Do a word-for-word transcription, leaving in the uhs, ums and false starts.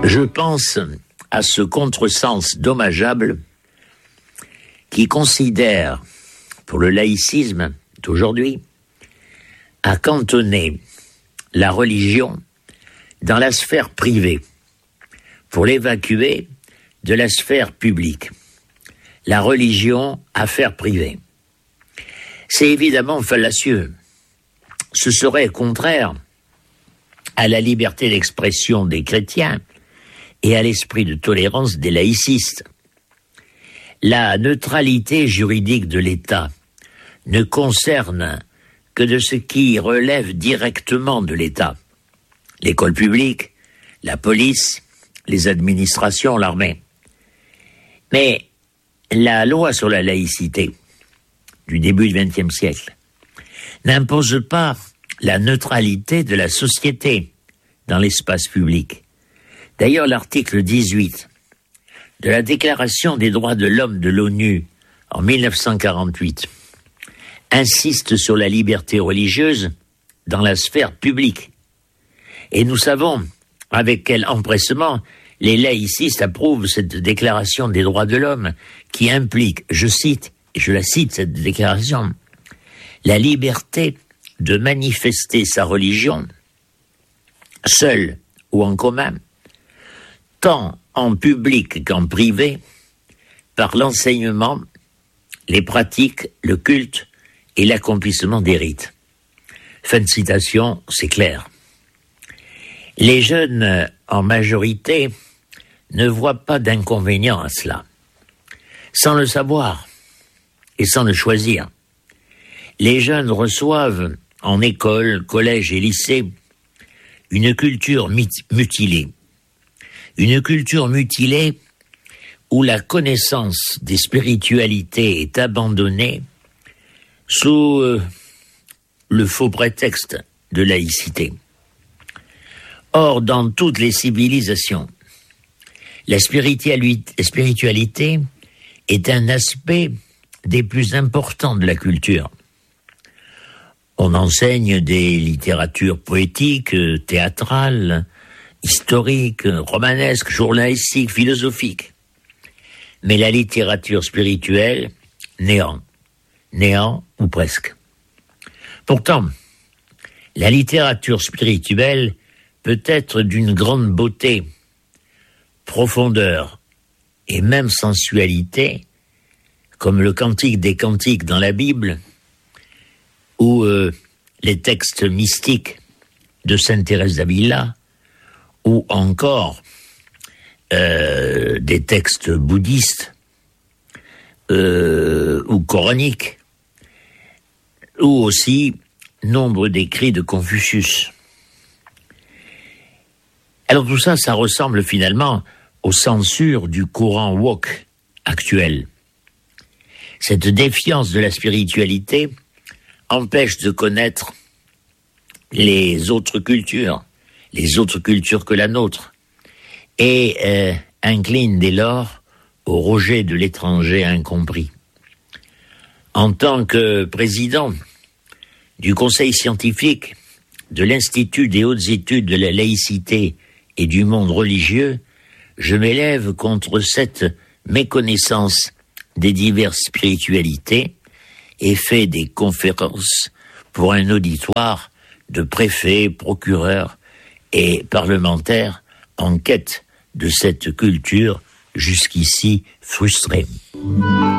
Je pense à ce contresens dommageable qui considère, pour le laïcisme d'aujourd'hui, à cantonner la religion dans la sphère privée pour l'évacuer de la sphère publique. La religion, affaire privée. C'est évidemment fallacieux. Ce serait contraire à la liberté d'expression des chrétiens et à l'esprit de tolérance des laïcistes. La neutralité juridique de l'État ne concerne que de ce qui relève directement de l'État. L'école publique, la police, les administrations, l'armée. Mais la loi sur la laïcité du début du vingtième siècle n'impose pas la neutralité de la société dans l'espace public. D'ailleurs, l'article dix-huit de la Déclaration des droits de l'homme de l'ONU en mille neuf cent quarante-huit insiste sur la liberté religieuse dans la sphère publique. Et nous savons avec quel empressement les laïcistes approuvent cette déclaration des droits de l'homme qui implique, je cite, et je la cite cette déclaration, la liberté de manifester sa religion, seule ou en commun, tant en public qu'en privé, par l'enseignement, les pratiques, le culte et l'accomplissement des rites. Fin de citation, c'est clair. Les jeunes, en majorité, ne voient pas d'inconvénient à cela. Sans le savoir et sans le choisir, les jeunes reçoivent en école, collège et lycée une culture mutilée. Une culture mutilée où la connaissance des spiritualités est abandonnée sous euh, le faux prétexte de laïcité. Or, dans toutes les civilisations, la spiritualité, la spiritualité est un aspect des plus importants de la culture. On enseigne des littératures poétiques, théâtrales, historiques, romanesques, journalistiques, philosophiques. Mais la littérature spirituelle, néant. Néant ou presque. Pourtant, la littérature spirituelle peut être d'une grande beauté, profondeur et même sensualité, comme le Cantique des Cantiques dans la Bible, ou euh, les textes mystiques de Sainte Thérèse d'Avila, ou encore euh, des textes bouddhistes euh, ou coraniques, ou aussi nombre d'écrits de Confucius. Alors tout ça, ça ressemble finalement aux censures du courant woke actuel. Cette défiance de la spiritualité empêche de connaître les autres cultures, les autres cultures que la nôtre, et euh, incline dès lors au rejet de l'étranger incompris. En tant que président du Conseil scientifique de l'Institut des hautes études de la laïcité et du monde religieux, je m'élève contre cette méconnaissance des diverses spiritualités et fais des conférences pour un auditoire de préfets, procureurs et parlementaires en quête de cette culture jusqu'ici frustrée.